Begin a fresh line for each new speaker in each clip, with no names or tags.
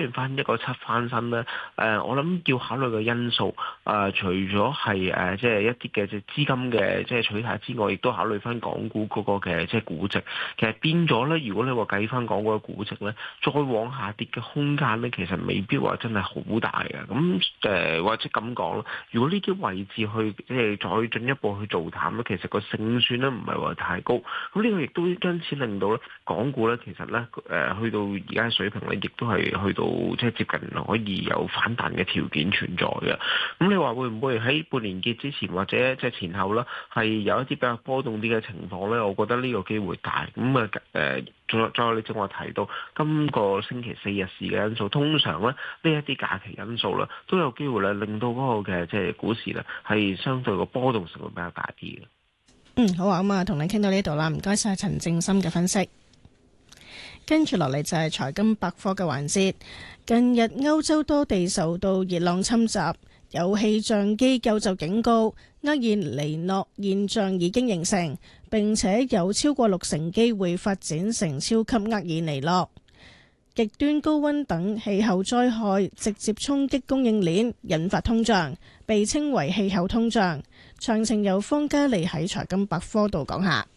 現翻1.7翻身咧，我諗要考慮嘅因素，除咗係即係一啲嘅資金嘅即係取態之外，亦都考慮翻港股嗰個嘅即係估值。其實變咗咧，如果你話計翻港股嘅估值咧，再往下跌嘅空間咧，其實未必話真係好大嘅。咁或者咁講啦，如果呢啲位置去即係再進一步去做淡咧，其實個勝算咧唔係話太高。咁呢個亦都因此令到咧港股咧，其實咧去到而家水平咧，亦都係去到即係接近可以有反彈嘅條件存在嘅。咁你話會唔會喺半年結之前或者即係前後啦，係有一啲比較波動啲嘅情況咧？我覺得呢個機會大。咁仲有你正話提到今個星期4日市嘅因素，通常咧呢一啲假期因素咧，都有機會咧令到嗰個嘅即係股市咧係相對個波動性會比較大啲嘅。
好啊，咁啊同你傾到呢度啦，唔該晒陳正深嘅分析。跟住落嚟就係財金百科嘅環節。近日歐洲多地受到熱浪侵襲，有氣象機構就警告，厄爾尼諾現象已經形成，並且有超過60%機會發展成超級厄爾尼諾。極端高溫等氣候災害直接衝擊供應鏈，引發通脹，被稱為氣候通脹。詳情由方嘉利喺財金百科度講下。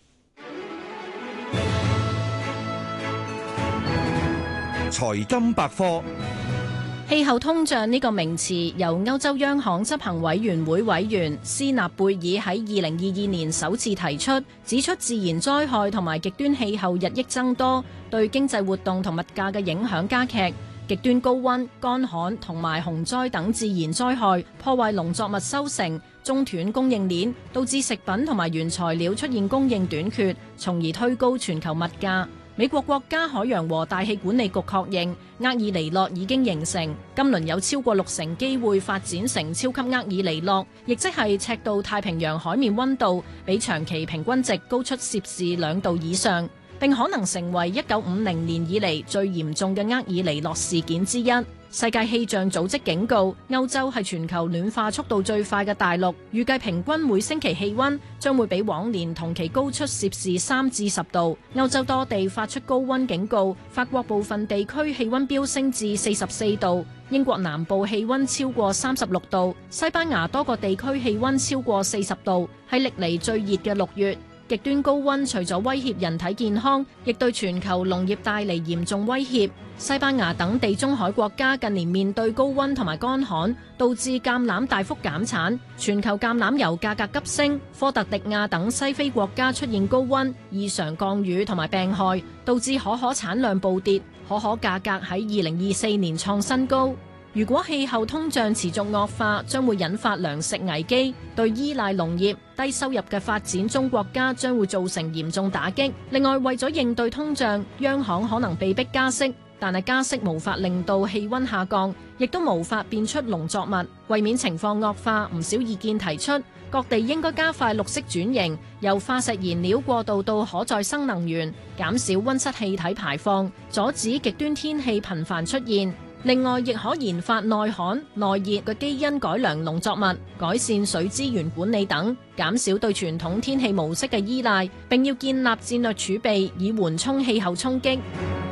財金百科。
氣候通脹呢個名詞由歐洲央行執行委員會委員斯納貝爾喺2022年首次提出，指出自然災害同埋極端氣候日益增多，對經濟活動同物價嘅影響加劇。極端高溫、乾旱同埋洪災等自然災害破壞農作物收成，中斷供應鏈，導致食品同埋原材料出現供應短缺，從而推高全球物價。美國國家海洋和大氣管理局確認，厄爾尼諾已經形成，今輪有超過60%機會發展成超級厄爾尼諾，亦即係赤道太平洋海面溫度比長期平均值高出攝氏2度以上，並可能成為1950年以嚟最嚴重嘅厄爾尼諾事件之一。世界氣象組織警告，歐洲係全球暖化速度最快嘅大陸，預計平均每星期氣溫將會比往年同期高出攝氏3至10度。歐洲多地發出高溫警告，法國部分地區氣溫飆升至44度，英國南部氣溫超過36度，西班牙多個地區氣溫超過40度，係歷嚟最熱嘅6月。極端高溫除咗威脅人體健康，亦對全球農業帶嚟嚴重威脅。西班牙等地中海國家近年面對高溫同埋乾旱，導致橄欖大幅減產，全球橄欖油價格急升。科特迪亞等西非國家出現高溫、異常降雨同埋病害，導致可可產量暴跌，可可價格喺2024年創新高。如果氣候通脹持續惡化，將會引發糧食危機，對依賴農業、低收入嘅發展中國家將會造成嚴重打擊。另外，為咗應對通脹，央行可能被迫加息，但係加息無法令到氣溫下降，亦都無法變出農作物。為免情況惡化，唔少意見提出，各地應該加快綠色轉型，由化石燃料過渡到可再生能源，減少溫室氣體排放，阻止極端天氣頻繁出現。另外，亦可研發耐旱、耐熱嘅基因改良農作物，改善水資源管理等，減少對傳統天氣模式嘅依賴，並要建立戰略儲備，以緩衝氣候衝擊。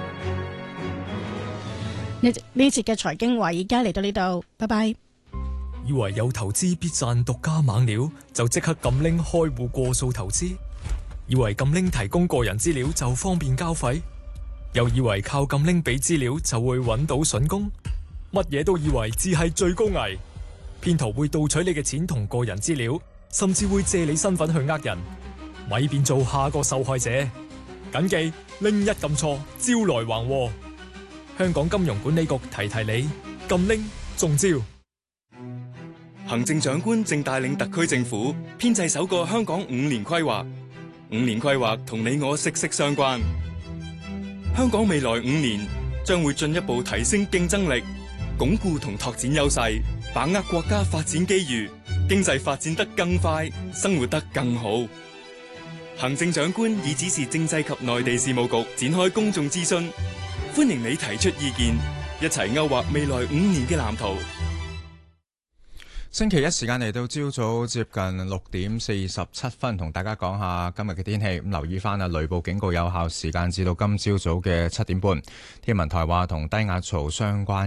呢節嘅財經華爾街嚟到呢度，拜拜。
以為有投資必賺獨家猛料，就即刻撳拎開戶過數投資；以為撳拎提供個人資料就方便交費。又以為靠撳拎俾資料就會揾到筍工，乜嘢都以為只係最高危。騙徒會盜取你嘅錢同個人資料，甚至會借你身份去呃人，咪變做下個受害者。謹記拎一撳錯，招來橫禍。香港金融管理局提提你，撳拎中招。
行政長官正帶領特區政府編製首個香港5年規劃，5年規劃同你我息息相關。香港未來5年將會進一步提升競爭力，鞏固同拓展優勢，把握國家發展機遇，經濟發展得更快，生活得更好。行政長官已指示政制及內地事務局展開公眾諮詢，歡迎你提出意見，一齊勾畫未來5年嘅藍圖。
星期一時間嚟到朝早接近6:47，同大家講下今日嘅天氣。咁留意翻雷暴警告有效時間至到今朝早嘅7點半。天文台話同低壓槽相關